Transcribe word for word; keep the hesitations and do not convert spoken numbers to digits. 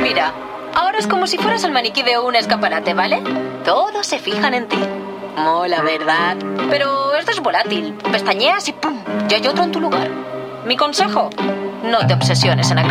Mira, ahora es como si fueras el maniquí de un escaparate, ¿vale? Todos se fijan en ti. Mola, ¿verdad? Pero esto es volátil. Pestañeas y ¡pum! Ya hay otro en tu lugar. Mi consejo, no te obsesiones en agradar.